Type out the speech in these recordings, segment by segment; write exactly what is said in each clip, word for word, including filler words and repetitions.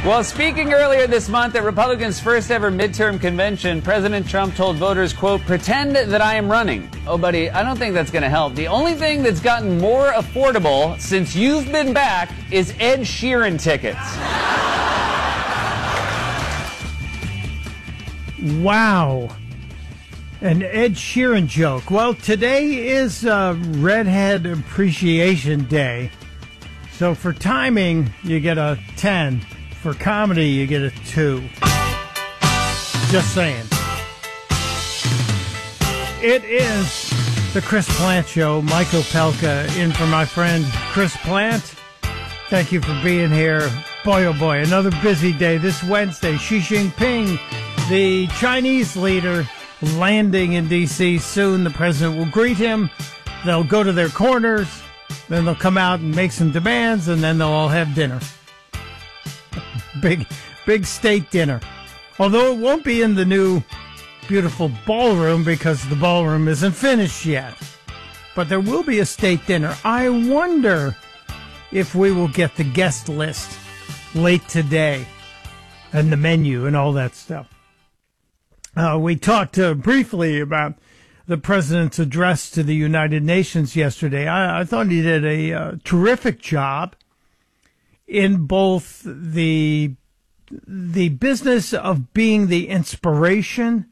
Well, speaking earlier this month at Republicans' first ever midterm convention, President Trump told voters, quote, pretend that I am running. Oh, buddy, I don't think that's going to help. The only thing that's gotten more affordable since you've been back is Ed Sheeran tickets. Wow. An Ed Sheeran joke. Well, today is uh, Redhead Appreciation Day. So for timing, you get a ten. For comedy, you get a two. Just saying. It is the Chris Plant Show. Mike Opelka in for my friend Chris Plant. Thank you for being here. Boy, oh boy, another busy day this Wednesday. Xi Jinping, the Chinese leader, landing in D C soon. The president will greet him. They'll go to their corners. Then they'll come out and make some demands, and then they'll all have dinner. Big, big state dinner. Although it won't be in the new beautiful ballroom because the ballroom isn't finished yet. But there will be a state dinner. I wonder if we will get the guest list late today and the menu and all that stuff. Uh, we talked uh, briefly about the president's address to the United Nations yesterday. I, I thought he did a uh, terrific job in both the the business of being the inspiration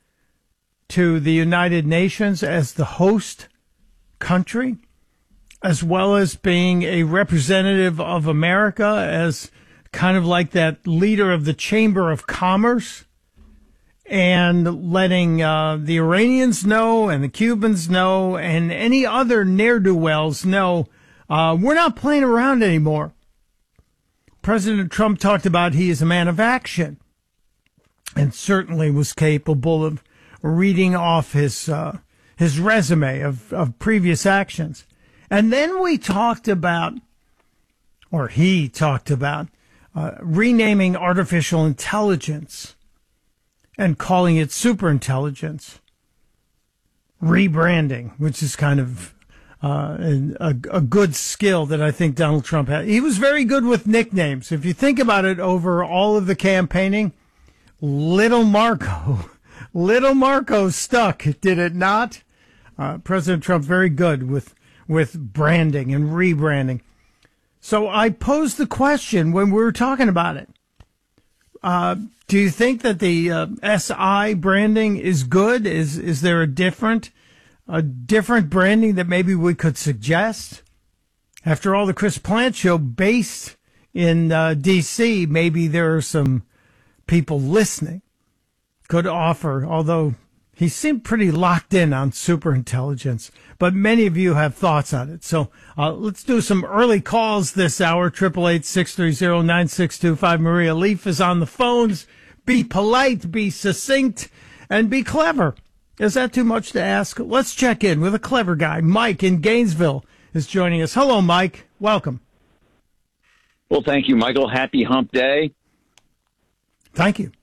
to the United Nations as the host country, as well as being a representative of America as kind of like that leader of the Chamber of Commerce, and letting uh, the Iranians know and the Cubans know and any other ne'er-do-wells know uh, we're not playing around anymore. President Trump talked about he is a man of action and certainly was capable of reading off his uh, his resume of, of previous actions. And then we talked about, or he talked about, uh, renaming artificial intelligence and calling it superintelligence, rebranding, which is kind of uh, a, a good skill that I think Donald Trump had. He was very good with nicknames. If you think about it, over all of the campaigning, Little Marco, Little Marco stuck, did it not? Uh, President Trump very good with with branding and rebranding. So I posed the question when we were talking about it. Uh, do you think that the uh, S I branding is good? Is is there a different a different branding that maybe we could suggest? After all, the Chris Plant Show based in uh, D C, maybe there are some people listening could offer, although he seemed pretty locked in on superintelligence, but many of you have thoughts on it. So uh, let's do some early calls this hour. eight eight eight, six three zero, nine six two five. Maria Leaf is on the phones. Be polite, be succinct, and be clever. Is that too much to ask? Let's check in with a clever guy. Mike in Gainesville is joining us. Hello, Mike. Welcome. Well, thank you, Michael. Happy hump day. Thank you.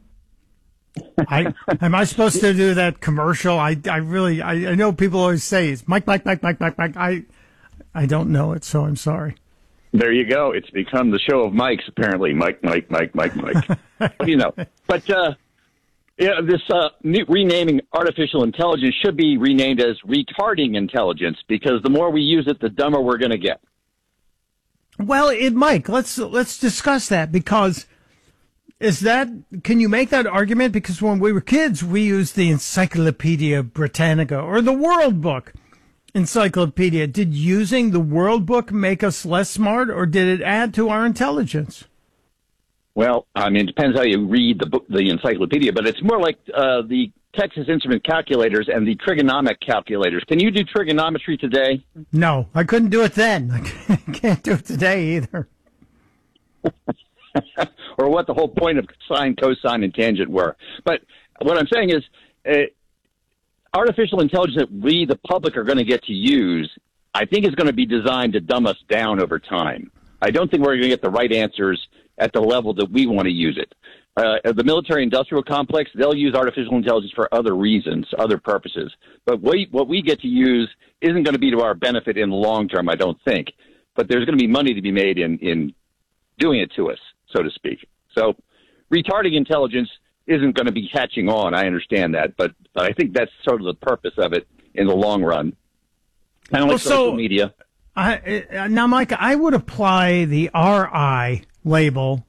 I am I supposed to do that commercial? I, I really I, I know people always say it's Mike Mike Mike Mike Mike Mike. I I don't know it, so I'm sorry. There you go. It's become the show of Mike's, apparently. Mike, Mike, Mike, Mike, Mike. You know, but uh, yeah, this uh, new, renaming artificial intelligence should be renamed as retarding intelligence, because the more we use it, the dumber we're going to get. Well, it, Mike, let's let's discuss that, because is that can you make that argument? Because when we were kids, we used the Encyclopedia Britannica or the World Book Encyclopedia. Did using the World Book make us less smart, or did it add to our intelligence? Well, I mean, it depends how you read the book, the encyclopedia, but it's more like uh, the Texas Instrument calculators and the trigonomic calculators. Can you do trigonometry today? No, I couldn't do it then. I can't do it today either. Or what the whole point of sine, cosine, and tangent were. But what I'm saying is, uh, artificial intelligence that we, the public, are going to get to use, I think is going to be designed to dumb us down over time. I don't think we're going to get the right answers at the level that we want to use it. Uh, the military-industrial complex, they'll use artificial intelligence for other reasons, other purposes. But we, what we get to use isn't going to be to our benefit in the long term, I don't think. But there's going to be money to be made in, in doing it to us. so to speak. So retarding intelligence isn't going to be catching on. I understand that, but, but I think that's sort of the purpose of it in the long run. Kind of like well, social so, media. I, uh, now, Mike, I would apply the R I label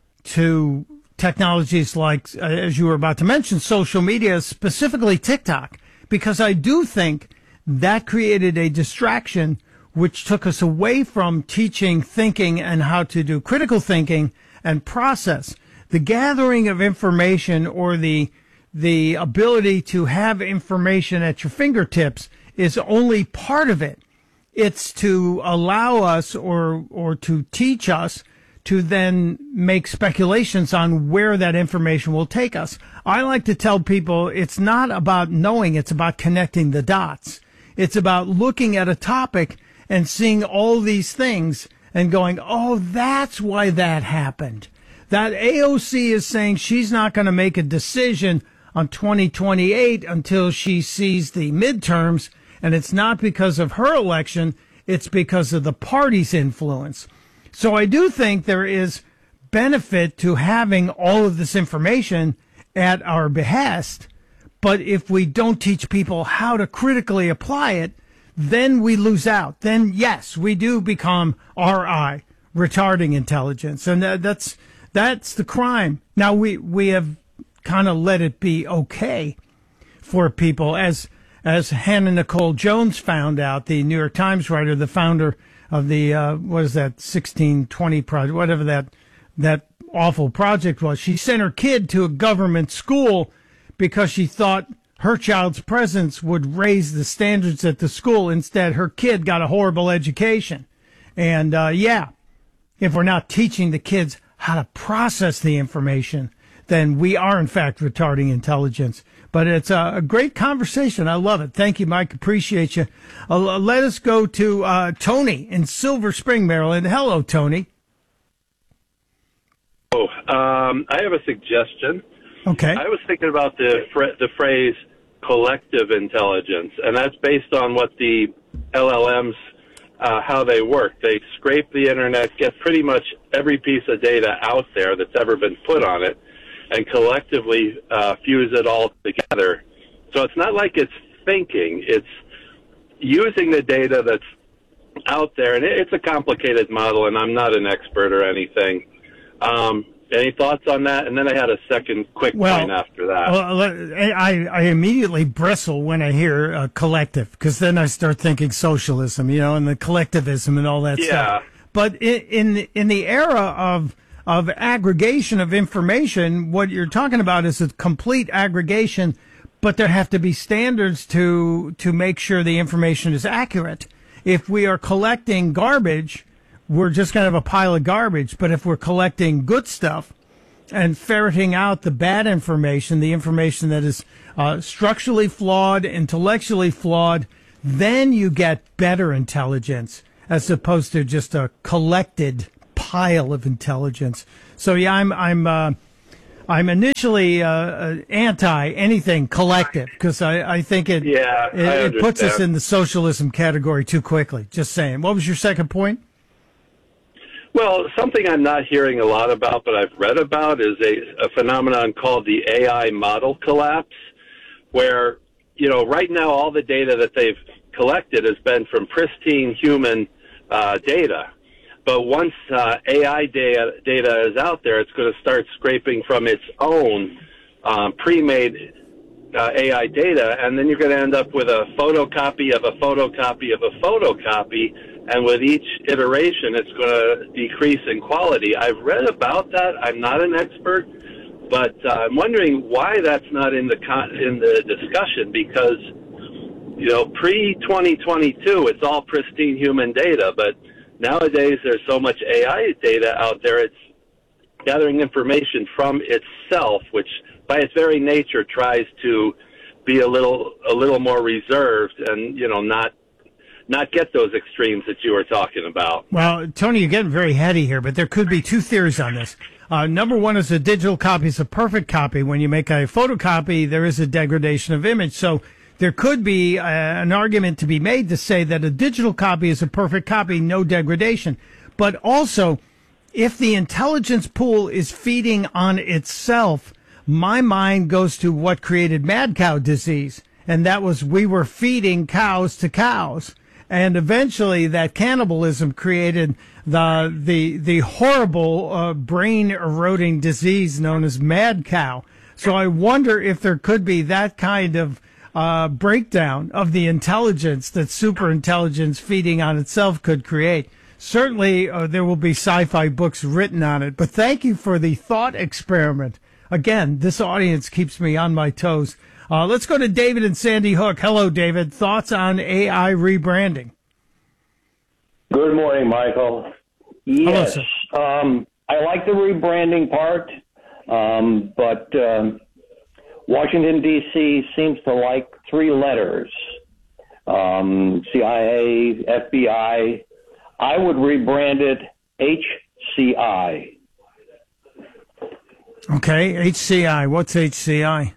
to technologies like, uh, as you were about to mention, social media, specifically TikTok, because I do think that created a distraction which took us away from teaching thinking and how to do critical thinking and process. The gathering of information or the the ability to have information at your fingertips is only part of it. It's to allow us or or to teach us to then make speculations on where that information will take us. I like to tell people it's not about knowing, it's about connecting the dots. It's about looking at a topic and seeing all these things and going, oh, that's why that happened. That A O C is saying she's not going to make a decision on twenty twenty-eight until she sees the midterms, and it's not because of her election, it's because of the party's influence. So I do think there is benefit to having all of this information at our behest, but if we don't teach people how to critically apply it, then we lose out. Then, yes, we do become R I, retarding intelligence, and that's that's the crime. Now, we, we have kind of let it be okay for people, as as Hannah Nicole Jones found out, the New York Times writer, the founder of the, uh, what is that, sixteen twenty project, whatever that that awful project was. She sent her kid to a government school because she thought her child's presence would raise the standards at the school. Instead, her kid got a horrible education. And, uh, yeah, if we're not teaching the kids how to process the information, then we are, in fact, retarding intelligence. But it's a, a great conversation. I love it. Thank you, Mike. Appreciate you. Uh, let us go to uh, Tony in Silver Spring, Maryland. Hello, Tony. Oh, um, I have a suggestion. Okay. I was thinking about the fr- the phrase collective intelligence, and that's based on what the L L Ms, uh, how they work. They scrape the internet, get pretty much every piece of data out there that's ever been put on it, and collectively uh, fuse it all together. So it's not like it's thinking. It's using the data that's out there, and it, it's a complicated model, and I'm not an expert or anything. Um, any thoughts on that? And then I had a second quick well, point after that. Well, I, I immediately bristle when I hear uh, collective, because then I start thinking socialism, you know, and the collectivism and all that yeah. stuff. But in, in in the era of of aggregation of information, what you're talking about is a complete aggregation, but there have to be standards to to make sure the information is accurate. If we are collecting garbage, we're just going to have a pile of garbage. But if we're collecting good stuff and ferreting out the bad information, the information that is uh, structurally flawed, intellectually flawed, then you get better intelligence as opposed to just a collected pile of intelligence. So yeah, I'm I'm uh, I'm initially uh, anti anything collective because I, I think it yeah, it, it puts us understand. in the socialism category too quickly. Just saying. What was your second point? Well, something I'm not hearing a lot about, but I've read about, is a, a phenomenon called the A I model collapse, where, you know, right now all the data that they've collected has been from pristine human uh, data. But once uh, A I data, data is out there, it's going to start scraping from its own um, pre-made uh, A I data, and then you're going to end up with a photocopy of a photocopy of a photocopy, and with each iteration, it's going to decrease in quality. I've read about that. I'm not an expert, but uh, I'm wondering why that's not in the con- in the discussion, because, you know, pre twenty twenty-two, it's all pristine human data, but nowadays there's so much A I data out there, it's gathering information from itself, which by its very nature tries to be a little a little more reserved and, you know, not not get those extremes that you were talking about. Well, Tony, you're getting very heady here, but there could be two theories on this. Uh, number one is a digital copy is a perfect copy. When you make a photocopy, there is a degradation of image. So there could be uh, an argument to be made to say that a digital copy is a perfect copy, no degradation. But also, if the intelligence pool is feeding on itself, my mind goes to what created mad cow disease. And that was we were feeding cows to cows. And eventually that cannibalism created the the the horrible uh, brain eroding disease known as mad cow. So I wonder if there could be that kind of uh, breakdown of the intelligence that superintelligence feeding on itself could create. Certainly uh, there will be sci-fi books written on it. But thank you for the thought experiment. Again, this audience keeps me on my toes. Uh, let's go to David and Sandy Hook. Hello, David. Thoughts on A I rebranding? Good morning, Michael. Yes, Hello, um, I like the rebranding part, um, but um, Washington, D C seems to like three letters, um, C I A, F B I. I would rebrand it H C I. Okay, H C I. What's H C I?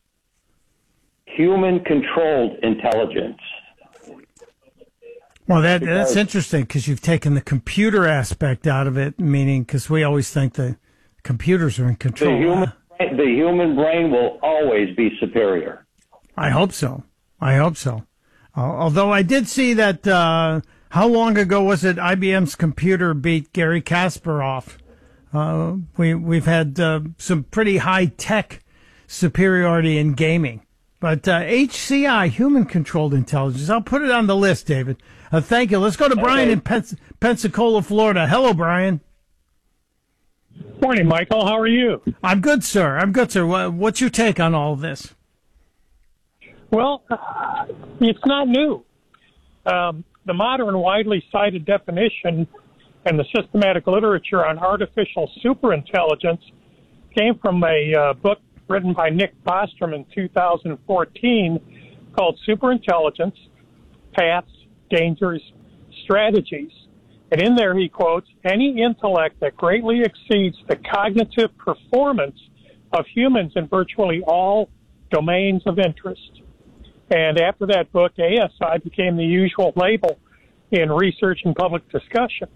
Human-controlled intelligence. Well, that that's interesting because you've taken the computer aspect out of it, meaning because we always think the computers are in control. The human, the human brain will always be superior. I hope so. I hope so. Uh, although I did see that, uh, how long ago was it I B M's computer beat Gary Kasparov? Uh, we, we've had uh, some pretty high-tech superiority in gaming. But uh, H C I, human-controlled intelligence, I'll put it on the list, David. Uh, thank you. Let's go to Brian okay. in Pens- Pensacola, Florida. Hello, Brian. Morning, Michael. How are you? I'm good, sir. I'm good, sir. What's your take on all of this? Well, uh, it's not new. Um, the modern, widely cited definition and the systematic literature on artificial superintelligence came from a uh, book written by Nick Bostrom in two thousand fourteen called Superintelligence, Paths, Dangers, Strategies. And in there he quotes, any intellect that greatly exceeds the cognitive performance of humans in virtually all domains of interest. And after that book, A S I became the usual label in research and public discussion.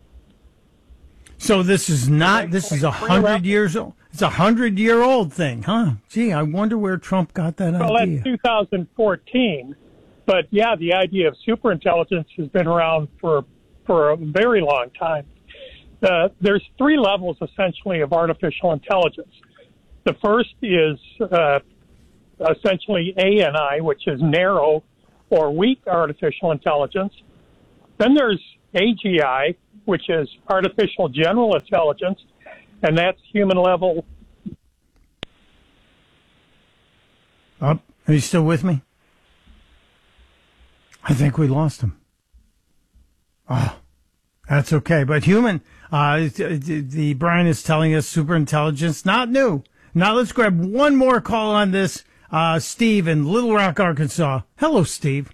So this is not, this is a hundred years old. It's a hundred year old thing, huh? Gee, I wonder where Trump got that well, idea. Well, that's two thousand fourteen. But yeah, the idea of superintelligence has been around for, for a very long time. Uh, there's three levels essentially of artificial intelligence. The first is, uh, essentially A N I, which is narrow or weak artificial intelligence. Then there's A G I, which is artificial general intelligence, and that's human level. Oh, are you still with me? I think we lost him. Oh, that's okay. But human, uh, the, the Brian is telling us superintelligence, not new. Now let's grab one more call on this. Uh, Steve in Little Rock, Arkansas. Hello, Steve.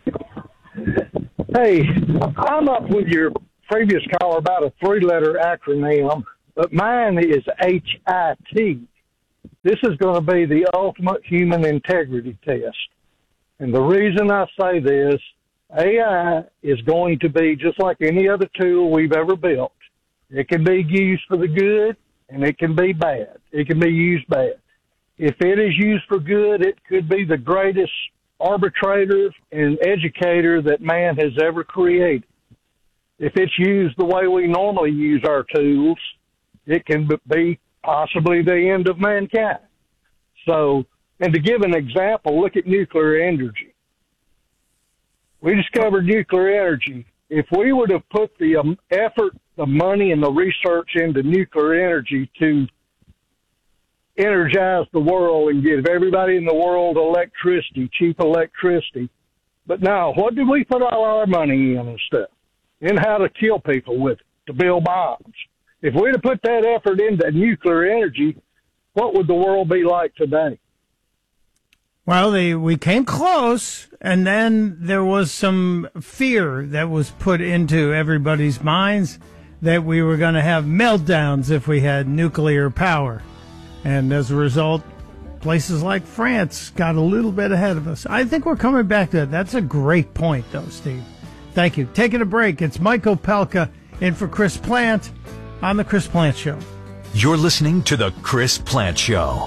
Hey, I'm up with your previous caller about a three-letter acronym, but mine is H I T. This is going to be the ultimate human integrity test. And the reason I say this, A I is going to be just like any other tool we've ever built. It can be used for the good, and it can be bad. It can be used bad. If it is used for good, it could be the greatest arbitrator and educator that man has ever created. If it's used the way we normally use our tools, it can be possibly the end of mankind. So, and to give an example, look at nuclear energy. We discovered nuclear energy. If we would have put the um, effort, the money, and the research into nuclear energy to energize the world and give everybody in the world electricity, cheap electricity. But now, what did we put all our money in and stuff? In how to kill people with it, to build bombs. If we'd have put that effort into nuclear energy, what would the world be like today? Well, they, we came close, and then there was some fear that was put into everybody's minds that we were going to have meltdowns if we had nuclear power. And as a result, places like France got a little bit ahead of us. I think we're coming back to that. That's a great point, though, Steve. Thank you. Taking a break. It's Mike Opelka in for Chris Plant. on The Chris Plante Show. You're listening to The Chris Plante Show.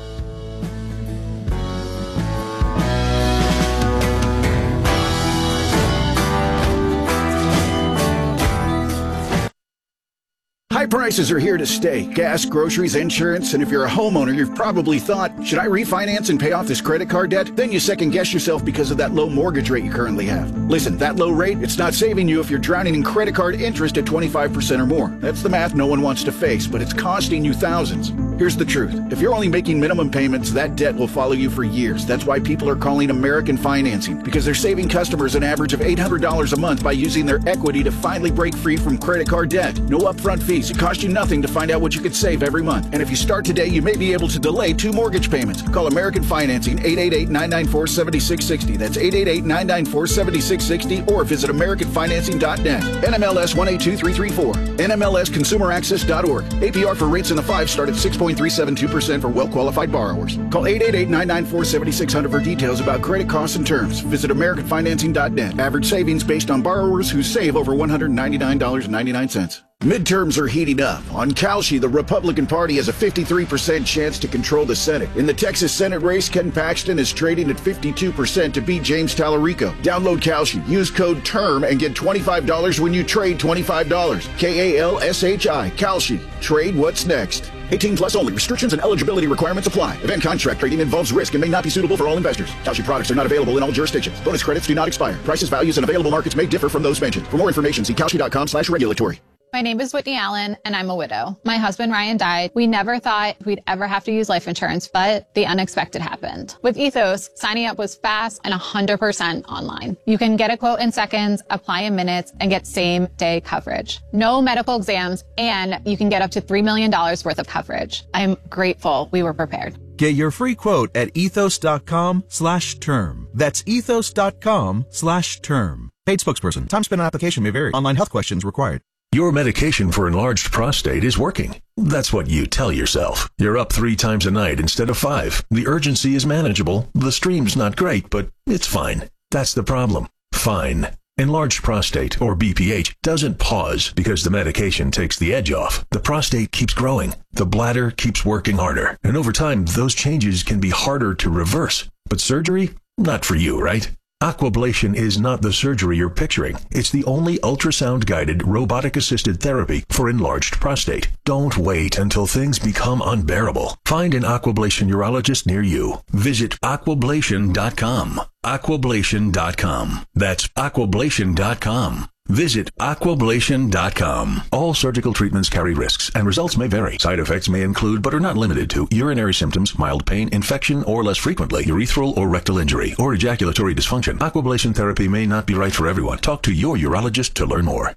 High prices are here to stay. Gas, groceries, insurance, and if you're a homeowner, you've probably thought, should I refinance and pay off this credit card debt? Then you second guess yourself because of that low mortgage rate you currently have. Listen, that low rate, it's not saving you if you're drowning in credit card interest at twenty-five percent or more. That's the math no one wants to face, but it's costing you thousands. Here's the truth. If you're only making minimum payments, that debt will follow you for years. That's why people are calling American Financing, because they're saving customers an average of eight hundred dollars a month by using their equity to finally break free from credit card debt. No upfront fees. It costs you nothing to find out what you could save every month. And if you start today, you may be able to delay two mortgage payments. Call American Financing, eight eight eight, nine nine four, seven six six zero. That's eight eight eight, nine nine four, seven six six zero, or visit american financing dot net. N M L S one eight two three three four. N M L S consumer access dot org. A P R for rates in the five start at six point three seven two percent for well-qualified borrowers. Call eight eight eight, nine nine four, seven six zero zero for details about credit costs and terms. Visit american financing dot net. Average savings based on borrowers who save over one hundred ninety-nine dollars and ninety-nine cents. Midterms are heating up. On Kalshi, the Republican Party has a fifty-three percent chance to control the Senate. In the Texas Senate race, Ken Paxton is trading at fifty-two percent to beat James Tallarico. Download Kalshi. Use code TERM and get twenty-five dollars when you trade twenty-five dollars. K A L S H I. Kalshi. Trade what's next. eighteen plus only. Restrictions and eligibility requirements apply. Event contract trading involves risk and may not be suitable for all investors. Kalshi products are not available in all jurisdictions. Bonus credits do not expire. Prices, values, and available markets may differ from those mentioned. For more information, see kalshi dot com slash regulatory. My name is Whitney Allen, and I'm a widow. My husband, Ryan, died. We never thought we'd ever have to use life insurance, but the unexpected happened. With Ethos, signing up was fast and one hundred percent online. You can get a quote in seconds, apply in minutes, and get same-day coverage. No medical exams, and you can get up to three million dollars worth of coverage. I'm grateful we were prepared. Get your free quote at ethos.com slash term. That's ethos.com slash term. Paid spokesperson. Time spent on application may vary. Online health questions required. Your medication for enlarged prostate is working. That's what you tell yourself. You're up three times a night instead of five. The urgency is manageable. The stream's not great, but it's fine. That's the problem. Fine. Enlarged prostate, or B P H, doesn't pause because the medication takes the edge off. The prostate keeps growing. The bladder keeps working harder. And over time, those changes can be harder to reverse. But surgery? Not for you, right? Aquablation is not the surgery you're picturing. It's the only ultrasound-guided, robotic-assisted therapy for enlarged prostate. Don't wait until things become unbearable. Find an Aquablation urologist near you. Visit aquablation dot com. aquablation dot com. That's aquablation dot com. Visit aquablation dot com. All surgical treatments carry risks, and results may vary. Side effects may include, but are not limited to, urinary symptoms, mild pain, infection, or less frequently, urethral or rectal injury, or ejaculatory dysfunction. Aquablation therapy may not be right for everyone. Talk to your urologist to learn more.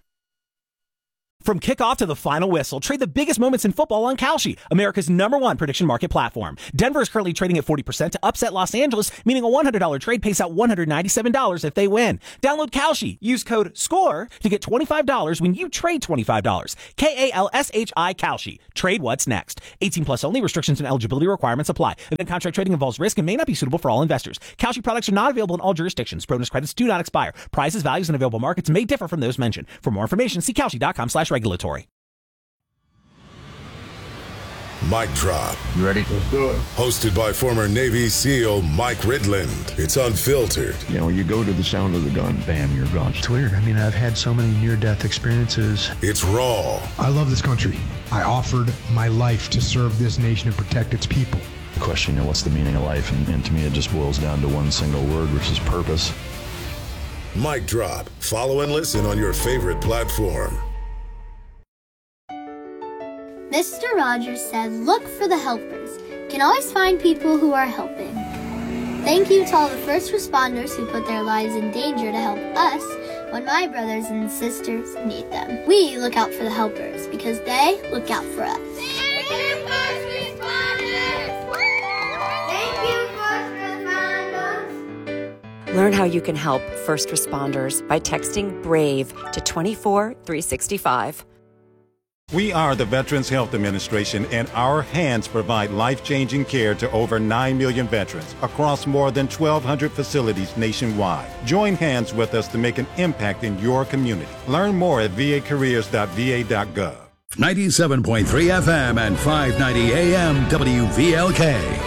From kickoff to the final whistle, trade the biggest moments in football on Kalshi, America's number one prediction market platform. Denver is currently trading at forty percent to upset Los Angeles, meaning a one hundred dollars trade pays out one hundred ninety-seven dollars if they win. Download Kalshi. Use code SCORE to get twenty-five dollars when you trade twenty-five dollars. K A L S H I Kalshi. Trade what's next. eighteen plus only. Restrictions and eligibility requirements apply. Event contract trading involves risk and may not be suitable for all investors. Kalshi products are not available in all jurisdictions. Bonus credits do not expire. Prices, values, and available markets may differ from those mentioned. For more information, see kalshi dot com slash regulatory. Mic Drop. You ready? Let's do it. Hosted by former Navy SEAL Mike Ridland. It's unfiltered. You know, you go to the sound of the gun, bam, you're gone. It's weird. I mean, I've had so many near-death experiences. It's raw. I love this country. I offered my life to serve this nation and protect its people. The question, you know, what's the meaning of life? And, and to me, it just boils down to one single word, which is purpose. Mic Drop. Follow and listen on your favorite platform. Mister Rogers said, look for the helpers. You can always find people who are helping. Thank you to all the first responders who put their lives in danger to help us when my brothers and sisters need them. We look out for the helpers because they look out for us. Thank you, first responders! Thank you, first responders! Learn how you can help first responders by texting BRAVE to two four three six five. We are the Veterans Health Administration, and our hands provide life-changing care to over nine million veterans across more than twelve hundred facilities nationwide. Join hands with us to make an impact in your community. Learn more at v a careers dot v a dot gov. ninety-seven point three F M and five ninety A M W V L K.